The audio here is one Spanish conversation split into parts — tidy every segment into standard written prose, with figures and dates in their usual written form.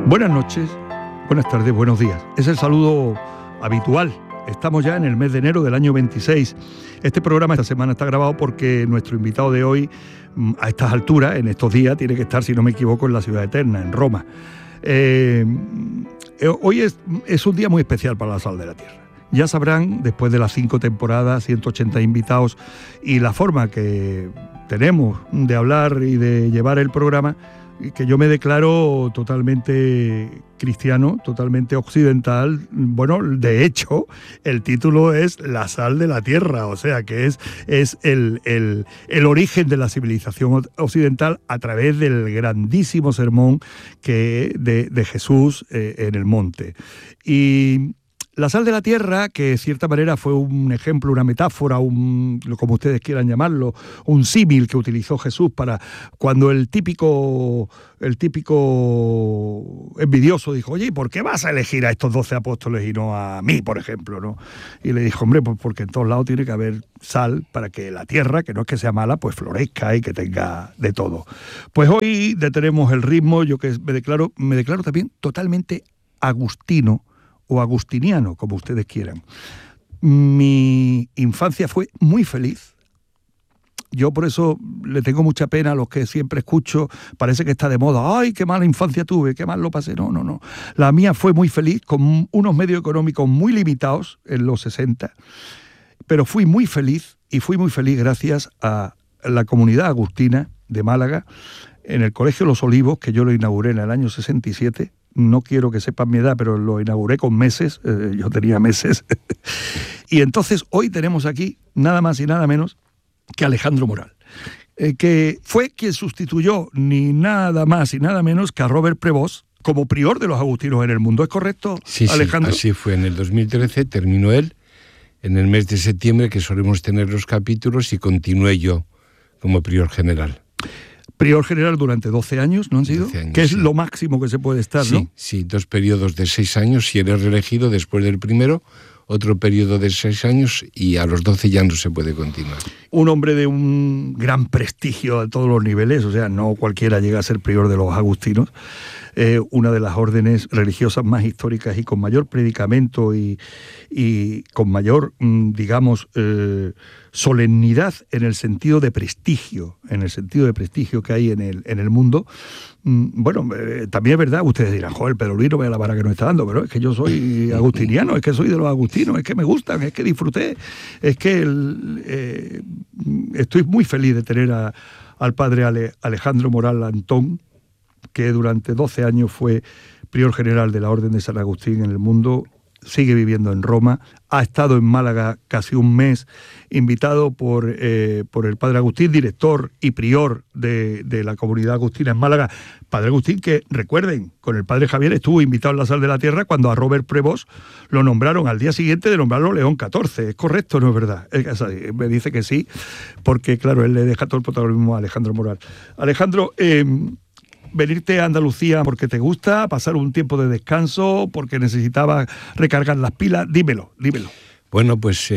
Buenas noches, buenas tardes, buenos días. Es el saludo habitual. Estamos ya en el mes de enero del año 26. Este programa esta semana está grabado porque nuestro invitado de hoy, a estas alturas, en estos días, tiene que estar, si no me equivoco, en la Ciudad Eterna, en Roma. Hoy es un día muy especial para la Sal de la Tierra. Ya sabrán, después de las 5 temporadas, 180 invitados y la forma que tenemos de hablar y de llevar el programa, que yo me declaro totalmente cristiano, totalmente occidental. Bueno, de hecho, el título es La Sal de la Tierra, o sea que es el origen de la civilización occidental a través del grandísimo sermón de Jesús en el monte. Y la sal de la tierra, que de cierta manera fue un ejemplo, una metáfora, como ustedes quieran llamarlo, un símil que utilizó Jesús para cuando el típico envidioso dijo: oye, ¿por qué vas a elegir a estos 12 apóstoles y no a mí, por ejemplo, ¿no? Y le dijo: hombre, pues porque en todos lados tiene que haber sal para que la tierra, que no es que sea mala, pues florezca y que tenga de todo. Pues hoy detenemos el ritmo. Yo que me declaro también totalmente agustino, o agustiniano, como ustedes quieran. Mi infancia fue muy feliz. Yo por eso le tengo mucha pena a los que siempre escucho, parece que está de moda: ¡ay, qué mala infancia tuve, qué mal lo pasé! No. La mía fue muy feliz, con unos medios económicos muy limitados en los 60, pero fui muy feliz, y fui muy feliz gracias a la comunidad agustina de Málaga, en el Colegio Los Olivos, que yo lo inauguré en el año 67. No quiero que sepan mi edad, pero lo inauguré con meses, yo tenía meses. Y entonces hoy tenemos aquí nada más y nada menos que Alejandro Moral, que fue quien sustituyó ni nada más y nada menos que a Robert Prevost como prior de los agustinos en el mundo. ¿Es correcto, sí, Alejandro? Sí, así fue. En el 2013 terminó él, en el mes de septiembre, que solemos tener los capítulos, y continué yo como prior general. Prior general durante 12 años, ¿no han sido? 12 años, que es sí. Lo máximo que se puede estar, ¿no? Sí, 2 periodos de 6 años, si eres reelegido después del primero, otro periodo de 6 años, y a los 12 ya no se puede continuar. Un hombre de un gran prestigio a todos los niveles, o sea, no cualquiera llega a ser prior de los agustinos. Una de las órdenes religiosas más históricas y con mayor predicamento y con mayor, digamos, solemnidad en el sentido de prestigio, que hay en el mundo. Bueno, también es verdad, ustedes dirán: joder, Pedro Luis, no vea la vara que nos está dando, pero es que yo soy agustiniano, es que soy de los agustinos, es que me gustan, es que disfruté, es que estoy muy feliz de tener al padre Alejandro Moral Antón, que durante 12 años fue prior general de la Orden de San Agustín en el mundo. Sigue viviendo en Roma, ha estado en Málaga casi un mes, invitado por el padre Agustín, director y prior de la comunidad agustina en Málaga. Padre Agustín, que recuerden, con el padre Javier estuvo invitado en la Sal de la Tierra cuando a Robert Prevost lo nombraron al día siguiente de nombrarlo León XIV. ¿Es correcto o no es verdad? Me dice que sí, porque claro, él le deja todo el protagonismo a Alejandro Moral. Alejandro, venirte a Andalucía porque te gusta, pasar un tiempo de descanso, porque necesitabas recargar las pilas, dímelo. Bueno, pues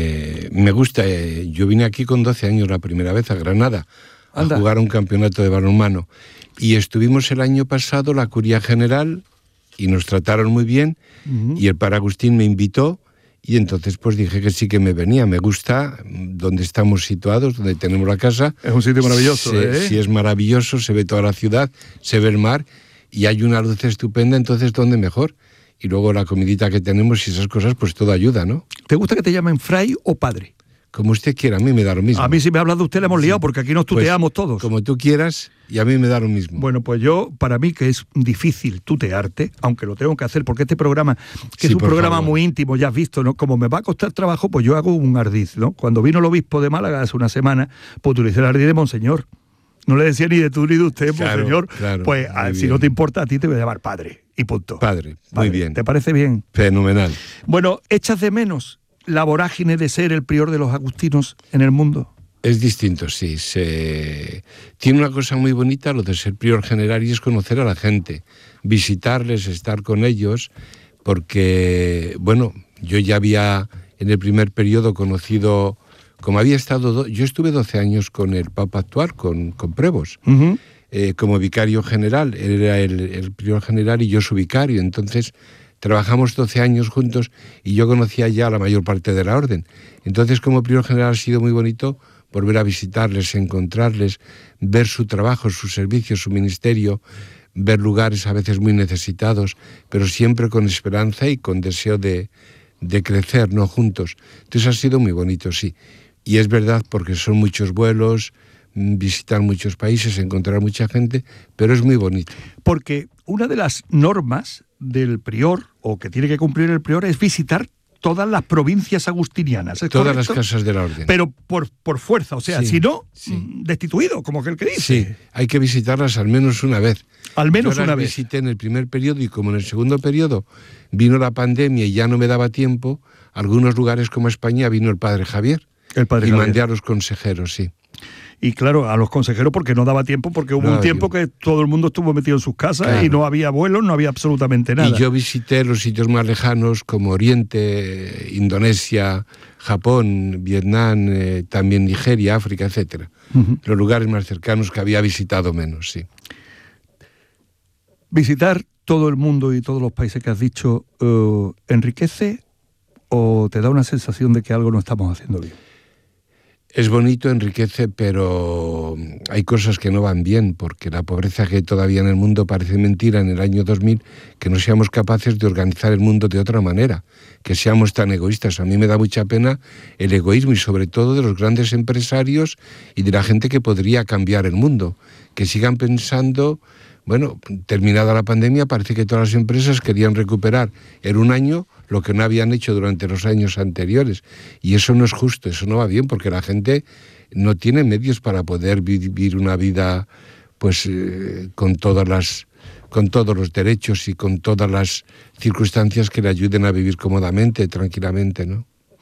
me gusta. Yo vine aquí con 12 años la primera vez a Granada. Anda. A jugar un campeonato de balonmano. Y estuvimos el año pasado, la curia general, y nos trataron muy bien. Uh-huh. Y el padre Agustín me invitó, y entonces pues dije que sí, que me venía. Me gusta donde estamos situados, donde tenemos la casa. Es un sitio maravilloso, Sí, es maravilloso, se ve toda la ciudad, se ve el mar, y hay una luz estupenda, entonces ¿dónde mejor? Y luego la comidita que tenemos y esas cosas, pues todo ayuda, ¿no? ¿Te gusta que te llamen fray o padre? Como usted quiera, a mí me da lo mismo. A mí, si me hablas de usted, le hemos liado, porque aquí nos tuteamos todos. Como tú quieras, y a mí me da lo mismo. Bueno, pues para mí que es difícil tutearte, aunque lo tengo que hacer, porque este programa, que es un programa muy íntimo, ya has visto, ¿no? Como me va a costar trabajo, pues yo hago un ardiz, ¿no? Cuando vino el obispo de Málaga hace una semana, pues utilicé el ardiz de Monseñor. No le decía ni de tú ni de usted, Monseñor. Claro, pues si no te importa, a ti te voy a llamar padre, y punto. Padre, muy bien. ¿Te parece bien? Fenomenal. Bueno, ¿echas de menos la vorágine de ser el prior de los agustinos en el mundo? Es distinto, sí. Tiene una cosa muy bonita lo de ser prior general, y es conocer a la gente, visitarles, estar con ellos, porque, bueno, yo ya había en el primer periodo conocido, como había estado, yo estuve 12 años con el Papa actual, con Prevost. Uh-huh. como vicario general. Él era el prior general y yo su vicario. Entonces trabajamos 12 años juntos y yo conocía ya la mayor parte de la orden. Entonces, como prior general ha sido muy bonito volver a visitarles, encontrarles, ver su trabajo, su servicio, su ministerio, ver lugares a veces muy necesitados, pero siempre con esperanza y con deseo de crecer, ¿no?, juntos. Entonces ha sido muy bonito, sí. Y es verdad, porque son muchos vuelos, visitar muchos países, encontrar mucha gente, pero es muy bonito. Porque una de las normas del prior, o que tiene que cumplir el prior, es visitar todas las provincias agustinianas. ¿Es todas correcto? Las casas de la orden. Pero por fuerza, o sea, sí, si no, sí, destituido, como aquel que dice. Sí, hay que visitarlas al menos una vez. Al menos Yo una las vez. Visité en el primer periodo y como en el segundo periodo vino la pandemia y ya no me daba tiempo, algunos lugares como España vino el padre Javier. Y mandé a los consejeros, sí. Y claro, a los consejeros porque no daba tiempo, porque hubo un tiempo que todo el mundo estuvo metido en sus casas, claro, y no había vuelos, no había absolutamente nada. Y yo visité los sitios más lejanos como Oriente, Indonesia, Japón, Vietnam, también Nigeria, África, etcétera. Los lugares más cercanos que había visitado menos, sí. ¿Visitar todo el mundo y todos los países que has dicho enriquece o te da una sensación de que algo no estamos haciendo bien? Es bonito, enriquece, pero hay cosas que no van bien, porque la pobreza que hay todavía en el mundo parece mentira en el año 2000, que no seamos capaces de organizar el mundo de otra manera, que seamos tan egoístas. A mí me da mucha pena el egoísmo y sobre todo de los grandes empresarios y de la gente que podría cambiar el mundo, que sigan pensando... Bueno, terminada la pandemia, parece que todas las empresas querían recuperar en un año lo que no habían hecho durante los años anteriores. Y eso no es justo, eso no va bien, porque la gente no tiene medios para poder vivir una vida pues con todos los derechos y con todas las circunstancias que le ayuden a vivir cómodamente, tranquilamente, ¿no?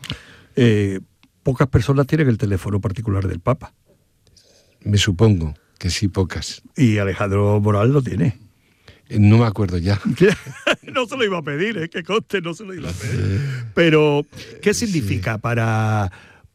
Pocas personas tienen el teléfono particular del Papa. Me supongo. Que sí, pocas. Y Alejandro Morales lo tiene. No me acuerdo ya. No se lo iba a pedir, que conste, no se lo iba a pedir. Pero, ¿qué significa para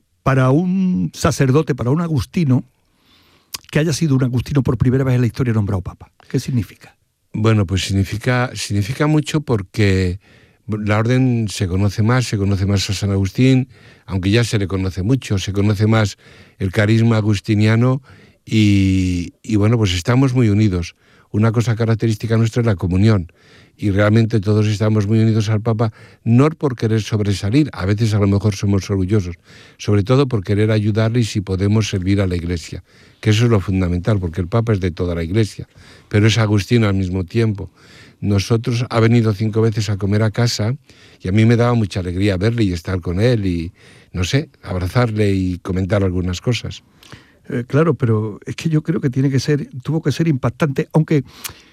un sacerdote, para un agustino, que haya sido un agustino por primera vez en la historia nombrado papa? ¿Qué significa? Bueno, pues significa mucho porque la orden se conoce más a San Agustín, aunque ya se le conoce mucho, se conoce más el carisma agustiniano. Y bueno, pues estamos muy unidos. Una cosa característica nuestra es la comunión. Y realmente todos estamos muy unidos al Papa, no por querer sobresalir, a veces a lo mejor somos orgullosos, sobre todo por querer ayudarle y si podemos servir a la Iglesia, que eso es lo fundamental, porque el Papa es de toda la Iglesia, pero es agustino al mismo tiempo. Nosotros ha venido 5 veces a comer a casa y a mí me daba mucha alegría verle y estar con él y, no sé, abrazarle y comentar algunas cosas. Claro, pero es que yo creo que tuvo que ser impactante, aunque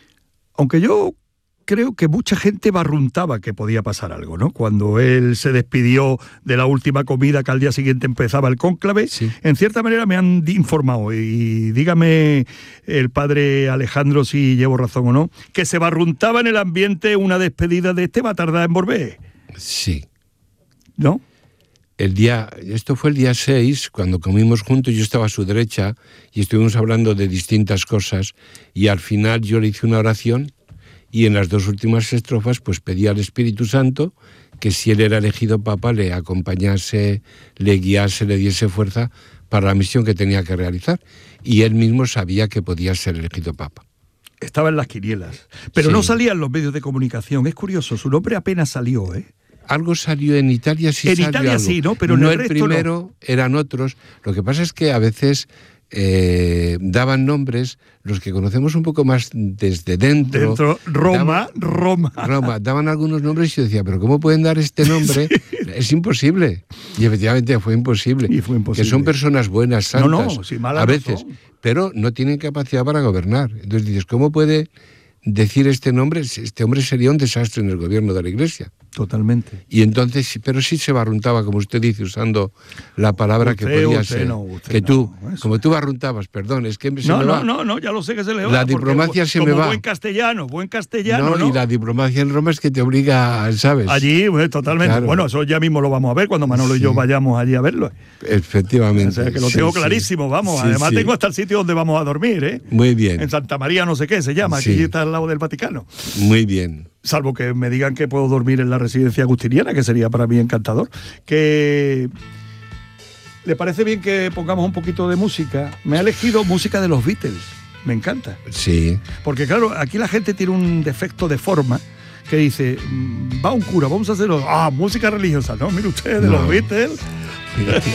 yo creo que mucha gente barruntaba que podía pasar algo, ¿no? Cuando él se despidió de la última comida, que al día siguiente empezaba el cónclave, sí. En cierta manera me han informado, y dígame el padre Alejandro si llevo razón o no, que se barruntaba en el ambiente una despedida de va a tardar en volver. Sí. ¿No? Esto fue el día 6, cuando comimos juntos, yo estaba a su derecha y estuvimos hablando de distintas cosas y al final yo le hice una oración y en las 2 últimas estrofas pues pedí al Espíritu Santo que si él era elegido papa le acompañase, le guiase, le diese fuerza para la misión que tenía que realizar y él mismo sabía que podía ser elegido papa. Estaba en las quinielas, pero sí. No salía en los medios de comunicación, es curioso, su nombre apenas salió, ¿eh? Algo salió en Italia, sí salió. En Italia algo. Sí, ¿no? Pero no en el primero, no. Eran otros. Lo que pasa es que a veces daban nombres, los que conocemos un poco más desde dentro. Roma. Daban algunos nombres y yo decía, ¿pero cómo pueden dar este nombre? Sí. Es imposible. Y efectivamente fue imposible. Y fue imposible. Que son personas buenas, santas, sí, malas a veces, pero no tienen capacidad para gobernar. Entonces dices, ¿cómo puede decir este nombre, este hombre sería un desastre en el gobierno de la Iglesia. Totalmente. Y entonces, pero sí se barruntaba, como usted dice, usando la palabra que podía ser. Que tú, como tú barruntabas, perdón, es que se me va. No, ya lo sé que se le va. La diplomacia se me va. Buen castellano, ¿no? Y la diplomacia en Roma es que te obliga, ¿sabes? Allí, totalmente. Claro. Bueno, eso ya mismo lo vamos a ver cuando Manolo y yo vayamos allí a verlo. Efectivamente. O sea, que lo tengo clarísimo, vamos. Además tengo hasta el sitio donde vamos a dormir, ¿eh? Muy bien. En Santa María no sé qué se llama, aquí está al lado del Vaticano. Muy bien. Salvo que me digan que puedo dormir en la residencia agustiniana, que sería para mí encantador. ¿Le parece bien que pongamos un poquito de música? Me ha elegido música de los Beatles. Me encanta. Sí. Porque claro, aquí la gente tiene un defecto de forma que dice, va un cura, vamos a hacerlo. Música religiosa. No, mire usted, de los Beatles.